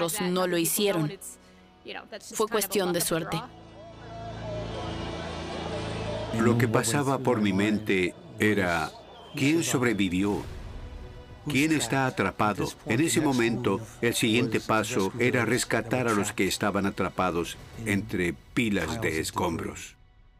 otros no lo hicieron. Fue cuestión de suerte. Lo que pasaba por mi mente era, ¿quién sobrevivió? ¿Quién está atrapado? En ese momento, el siguiente paso era rescatar a los que estaban atrapados entre pilas de escombros.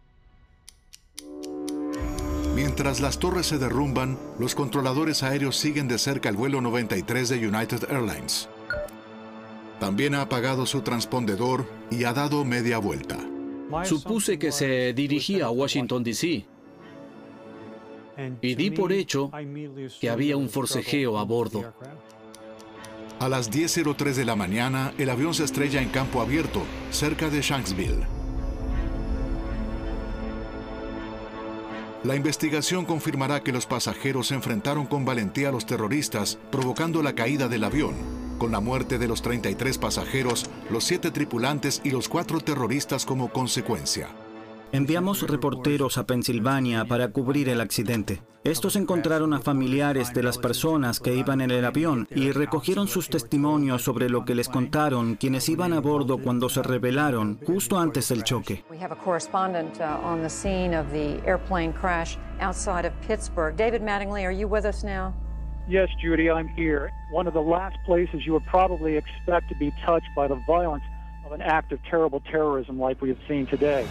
Mientras las torres se derrumban, los controladores aéreos siguen de cerca el vuelo 93 de United Airlines. También ha apagado su transpondedor y ha dado media vuelta. Supuse que se dirigía a Washington, D.C. y di por hecho que había un forcejeo a bordo. A las 10:03 de la mañana, el avión se estrella en campo abierto, cerca de Shanksville. La investigación confirmará que los pasajeros se enfrentaron con valentía a los terroristas, provocando la caída del avión, con la muerte de los 33 pasajeros, los 7 tripulantes y los 4 terroristas como consecuencia. Enviamos reporteros a Pensilvania para cubrir el accidente. Estos encontraron a familiares de las personas que iban en el avión y recogieron sus testimonios sobre lo que les contaron quienes iban a bordo cuando se rebelaron justo antes del choque. We have a correspondent on the scene of the airplane crash outside of Pittsburgh. David Mattingly, are you with us now? Yes, Judy, I'm here. One of the last places you would probably expect to be touched by the violence of an act of terrible terrorism like we have seen today.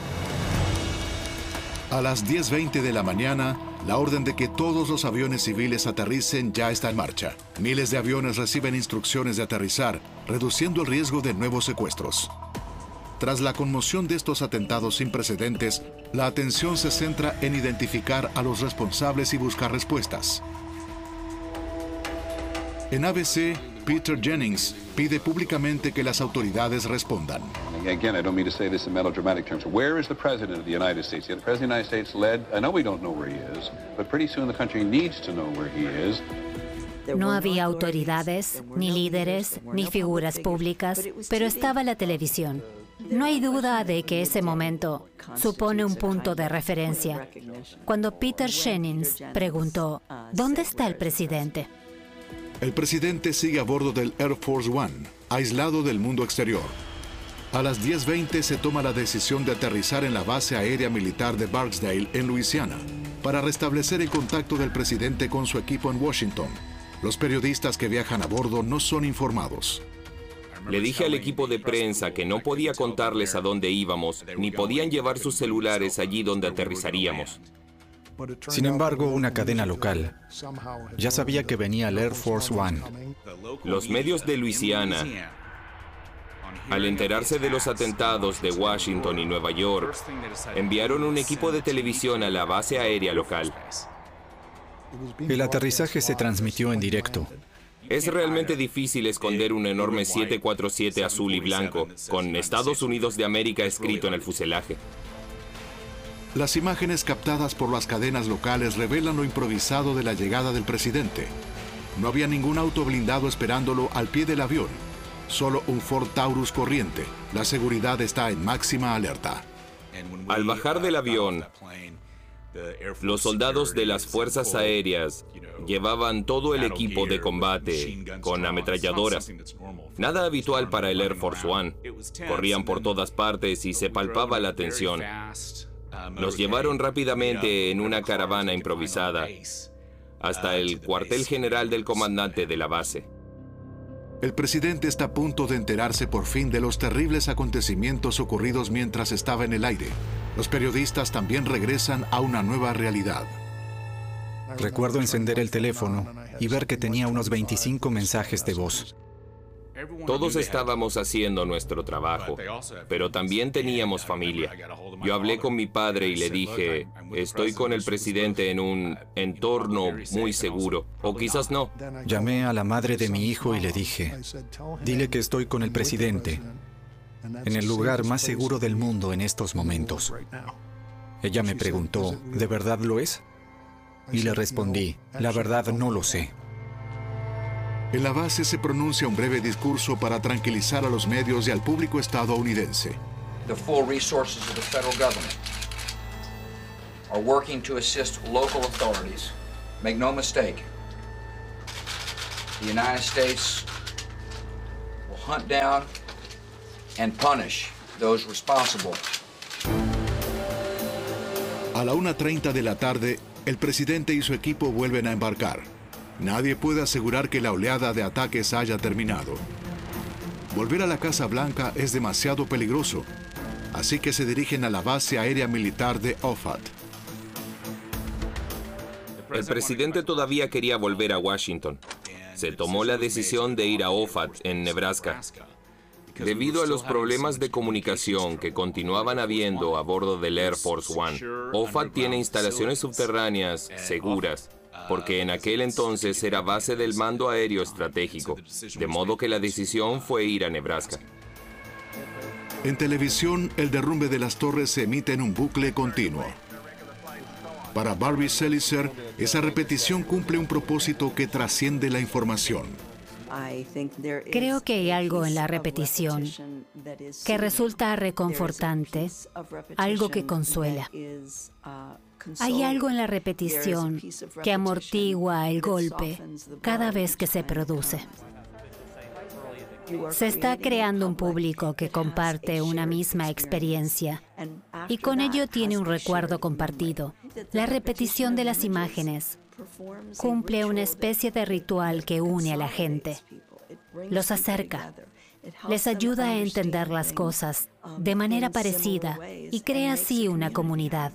A las 10:20 de la mañana, la orden de que todos los aviones civiles aterricen ya está en marcha. Miles de aviones reciben instrucciones de aterrizar, reduciendo el riesgo de nuevos secuestros. Tras la conmoción de estos atentados sin precedentes, la atención se centra en identificar a los responsables y buscar respuestas. En ABC, Peter Jennings pide públicamente que las autoridades respondan. Again, I don't mean to say this in melodramatic terms. Where is the President of the United States? The President of the United States led, I know we don't know where he is, but pretty soon the country needs to know where he is. No había autoridades, ni líderes, ni figuras públicas, pero estaba la televisión. No hay duda de que ese momento supone un punto de referencia. Cuando Peter Jennings preguntó, ¿dónde está el presidente? El presidente sigue a bordo del Air Force One, aislado del mundo exterior. A las 10:20 se toma la decisión de aterrizar en la base aérea militar de Barksdale, en Luisiana, para restablecer el contacto del presidente con su equipo en Washington. Los periodistas que viajan a bordo no son informados. Le dije al equipo de prensa que no podía contarles a dónde íbamos, ni podían llevar sus celulares allí donde aterrizaríamos. Sin embargo, una cadena local ya sabía que venía el Air Force One. Los medios de Luisiana, al enterarse de los atentados de Washington y Nueva York, enviaron un equipo de televisión a la base aérea local. El aterrizaje se transmitió en directo. Es realmente difícil esconder un enorme 747 azul y blanco, con Estados Unidos de América escrito en el fuselaje. Las imágenes captadas por las cadenas locales revelan lo improvisado de la llegada del presidente. No había ningún auto blindado esperándolo al pie del avión, solo un Ford Taurus corriente. La seguridad está en máxima alerta. Al bajar del avión, los soldados de las fuerzas aéreas llevaban todo el equipo de combate con ametralladoras. Nada habitual para el Air Force One. Corrían por todas partes y se palpaba la tensión. Nos llevaron rápidamente en una caravana improvisada hasta el cuartel general del comandante de la base. El presidente está a punto de enterarse por fin de los terribles acontecimientos ocurridos mientras estaba en el aire. Los periodistas también regresan a una nueva realidad. Recuerdo encender el teléfono y ver que tenía unos 25 mensajes de voz. Todos estábamos haciendo nuestro trabajo, pero también teníamos familia. Yo hablé con mi padre y le dije, estoy con el presidente en un entorno muy seguro, o quizás no. Llamé a la madre de mi hijo y le dije, dile que estoy con el presidente, en el lugar más seguro del mundo en estos momentos. Ella me preguntó, ¿de verdad lo es? Y le respondí, la verdad no lo sé. En la base se pronuncia un breve discurso para tranquilizar a los medios y al público estadounidense. The full resources of the federal government are working to assist local authorities. Make no mistake, the United States will hunt down and punish those responsible. A la 1:30 de la tarde, el presidente y su equipo vuelven a embarcar. Nadie puede asegurar que la oleada de ataques haya terminado. Volver a la Casa Blanca es demasiado peligroso, así que se dirigen a la base aérea militar de Offutt. El presidente todavía quería volver a Washington. Se tomó la decisión de ir a Offutt, en Nebraska. Debido a los problemas de comunicación que continuaban habiendo a bordo del Air Force One, Offutt tiene instalaciones subterráneas seguras, porque en aquel entonces era base del mando aéreo estratégico, de modo que la decisión fue ir a Nebraska. En televisión, el derrumbe de las torres se emite en un bucle continuo. Para Barbie Selicer, esa repetición cumple un propósito que trasciende la información. Creo que hay algo en la repetición que resulta reconfortante, algo que consuela. Hay algo en la repetición que amortigua el golpe cada vez que se produce. Se está creando un público que comparte una misma experiencia y con ello tiene un recuerdo compartido. La repetición de las imágenes cumple una especie de ritual que une a la gente, los acerca, les ayuda a entender las cosas de manera parecida y crea así una comunidad.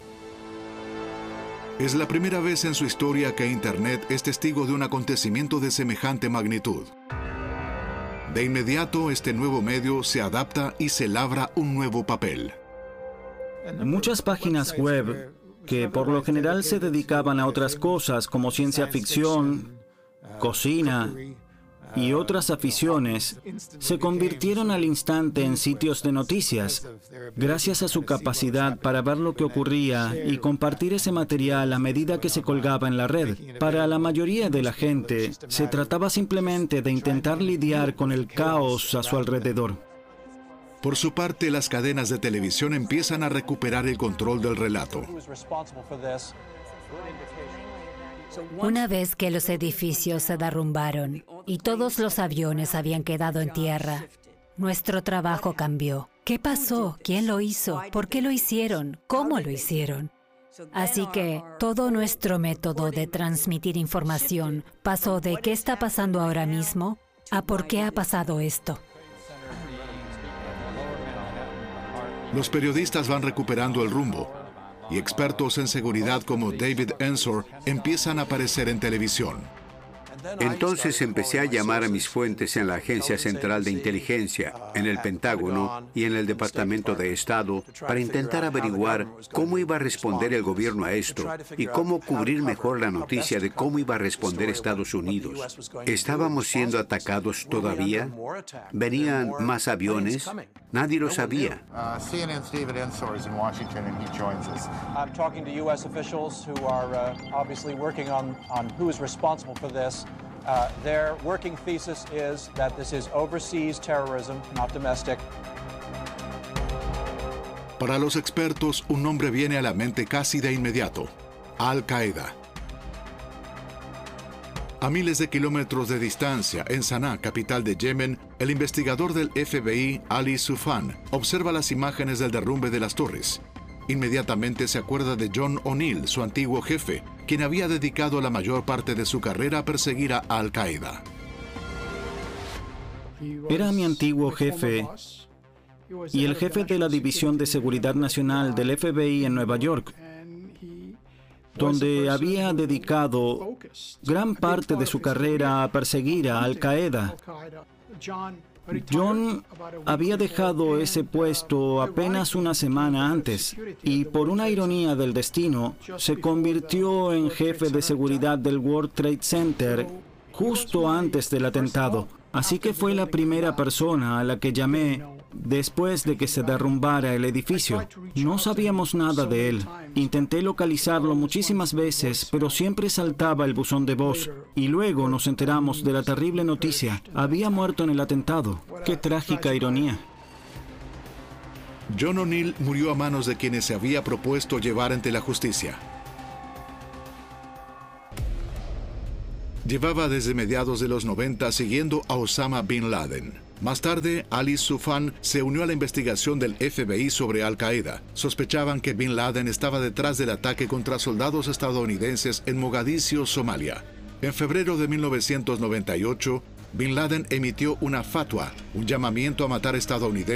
Es la primera vez en su historia que Internet es testigo de un acontecimiento de semejante magnitud. De inmediato, este nuevo medio se adapta y se labra un nuevo papel. Muchas páginas web que por lo general se dedicaban a otras cosas como ciencia ficción, cocina y otras aficiones, se convirtieron al instante en sitios de noticias, gracias a su capacidad para ver lo que ocurría y compartir ese material a medida que se colgaba en la red. Para la mayoría de la gente, se trataba simplemente de intentar lidiar con el caos a su alrededor. Por su parte, las cadenas de televisión empiezan a recuperar el control del relato. Una vez que los edificios se derrumbaron y todos los aviones habían quedado en tierra, nuestro trabajo cambió. ¿Qué pasó? ¿Quién lo hizo? ¿Por qué lo hicieron? ¿Cómo lo hicieron? Así que todo nuestro método de transmitir información pasó de ¿qué está pasando ahora mismo? A ¿por qué ha pasado esto? Los periodistas van recuperando el rumbo y expertos en seguridad como David Ensor empiezan a aparecer en televisión. Entonces empecé a llamar a mis fuentes en la Agencia Central de Inteligencia, en el Pentágono y en el Departamento de Estado para intentar averiguar cómo iba a responder el gobierno a esto y cómo cubrir mejor la noticia de cómo iba a responder Estados Unidos. ¿Estábamos siendo atacados todavía? ¿Venían más aviones? Nadie lo sabía. CNN's David Ensor is in Washington and he joins us. I'm talking to U.S. officials who are obviously working on who is responsible for this. Their working thesis is that this is overseas terrorism, not domestic. Para los expertos, un nombre viene a la mente casi de inmediato: Al-Qaeda. A miles de kilómetros de distancia, en Sanaa, capital de Yemen, el investigador del FBI, Ali Soufan, observa las imágenes del derrumbe de las torres. Inmediatamente se acuerda de John O'Neill, su antiguo jefe, quien había dedicado la mayor parte de su carrera a perseguir a Al-Qaeda. Era mi antiguo jefe y el jefe de la División de Seguridad Nacional del FBI en Nueva York, donde había dedicado gran parte de su carrera a perseguir a Al-Qaeda. John había dejado ese puesto apenas una semana antes y, por una ironía del destino, se convirtió en jefe de seguridad del World Trade Center justo antes del atentado. Así que fue la primera persona a la que llamé después de que se derrumbara el edificio. No sabíamos nada de él. Intenté localizarlo muchísimas veces, pero siempre saltaba el buzón de voz. Y luego nos enteramos de la terrible noticia. Había muerto en el atentado. ¡Qué trágica ironía! John O'Neill murió a manos de quienes se había propuesto llevar ante la justicia. Llevaba desde mediados de los 90 siguiendo a Osama Bin Laden. Más tarde, Ali Soufan se unió a la investigación del FBI sobre Al Qaeda. Sospechaban que Bin Laden estaba detrás del ataque contra soldados estadounidenses en Mogadiscio, Somalia. En febrero de 1998, Bin Laden emitió una fatwa, un llamamiento a matar estadounidenses